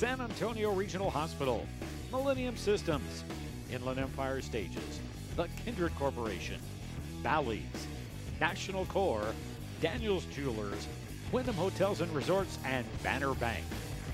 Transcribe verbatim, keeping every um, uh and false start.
San Antonio Regional Hospital, Millennium Systems, Inland Empire Stages, the Kindred Corporation, Bally's, National Corps, Daniels Jewelers, Wyndham Hotels and Resorts, and Banner Bank.